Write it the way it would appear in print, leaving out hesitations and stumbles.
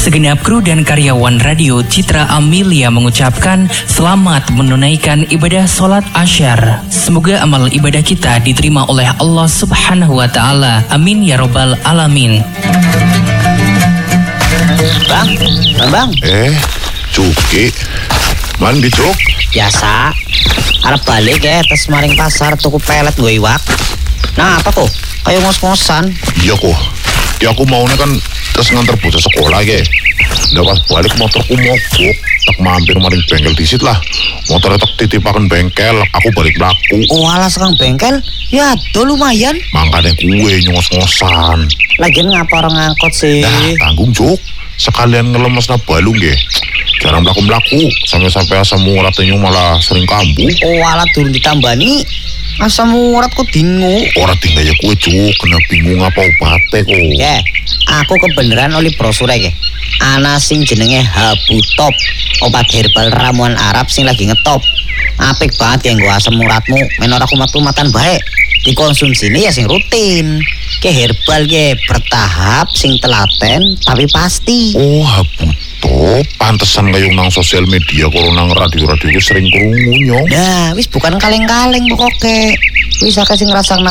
Segenap kru dan karyawan Radio Citra Amelia mengucapkan selamat menunaikan ibadah sholat Asyar. Semoga amal ibadah kita diterima oleh Allah Subhanahu wa Ta'ala. Amin ya Rabbal Alamin. Bang. Cuki. Mandi, Cuk. Biasa. Arep balik tes maring pasar tuku pelet gue iwak. Nah, apa kok? Kayak ngos-ngosan. Iya kok. Ya aku maunya kan terus nganter bocah sekolah ya. Dapat balik motorku mogok. Tak mampir maring bengkel disit lah. Motornya tak titipakan bengkel. Aku balik laku. Oh alas kang bengkel? Ya do lumayan. Makanya gue ngos-ngosan. Lagian ngapa orang ngangkot sih? Nah, tanggung Cuk. Sekalian ngelemes na balung ya. Jarang melaku-melaku. Sampai-sampai asam uratnya malah sering kambuh. Oh alat turun ditambani. Asam urat kok dingu. Orang tinggal ya kue Cuk. Kena bingung apa obatnya kok. Ya, aku kebenaran oleh brosur ya. Ana sing jenenge Habu Top. Obat herbal ramuan Arab sing lagi ngetop. Apik banget ya nggo asam uratmu. Men ora kumat-kumatan baik. Dikonsumsi ini ya sing rutin. Ke herbal ya bertahap sing telaten tapi pasti. Oh Habu Top. Pantesan kayak nang sosial media kalau nang radio-radio sering krungu nyong. Nah, wis bukan kaleng-kaleng pokoknya. Wis akeh sing ngrasakna